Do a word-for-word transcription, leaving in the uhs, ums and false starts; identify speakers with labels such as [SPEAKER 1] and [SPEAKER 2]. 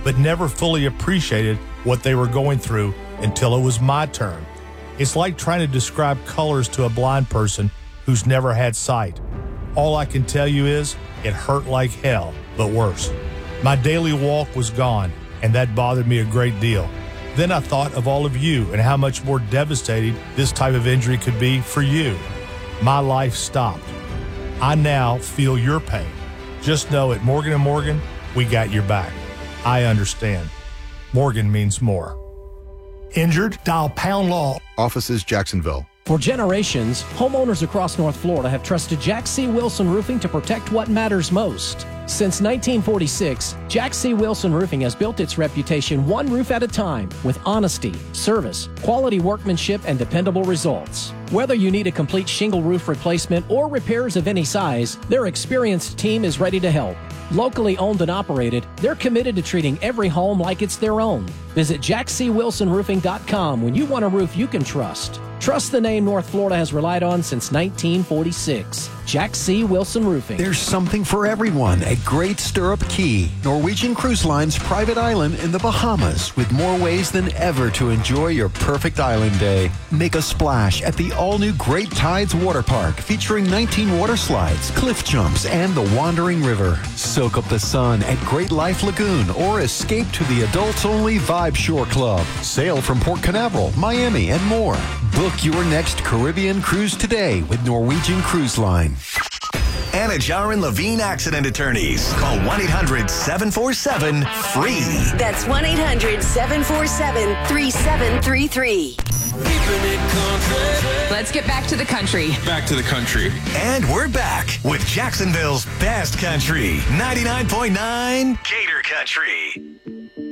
[SPEAKER 1] but never fully appreciated what they were going through until it was my turn. It's like trying to describe colors to a blind person who's never had sight. All I can tell you is it hurt like hell, but worse. My daily walk was gone, and that bothered me a great deal. Then I thought of all of you and how much more devastating this type of injury could be for you. My life stopped. I now feel your pain. Just know at Morgan and Morgan, we got your back. I understand. Morgan means more.
[SPEAKER 2] Injured? Dial Pound Law.
[SPEAKER 3] Offices Jacksonville.
[SPEAKER 4] For generations, homeowners across North Florida have trusted Jack C. Wilson Roofing to protect what matters most. Since nineteen forty-six, Jack C. Wilson Roofing has built its reputation one roof at a time with honesty, service, quality workmanship, and dependable results. Whether you need a complete shingle roof replacement or repairs of any size, their experienced team is ready to help. Locally owned and operated, they're committed to treating every home like it's their own. Visit jack c wilson roofing dot com when you want a roof you can trust. Trust the name North Florida has relied on since nineteen forty-six. Jack C. Wilson Roofing.
[SPEAKER 5] There's something for everyone at Great Stirrup Key, Norwegian Cruise Line's private island in the Bahamas, with more ways than ever to enjoy your perfect island day. Make a splash at the all-new Great Tides Water Park, featuring nineteen water slides, cliff jumps, and the Wandering River. Soak up the sun at Great Life Lagoon or escape to the adults-only Vibe Shore Club. Sail from Port Canaveral, Miami, and more. Book your next Caribbean cruise today with Norwegian Cruise Line.
[SPEAKER 6] Anajar and Levine Accident Attorneys. Call one eight hundred seven four seven FREE.
[SPEAKER 7] That's one eight hundred seven four seven three seven three three.
[SPEAKER 8] Let's get back to the country.
[SPEAKER 9] Back to the country.
[SPEAKER 6] And we're back with Jacksonville's best country. ninety-nine point nine Gator Country.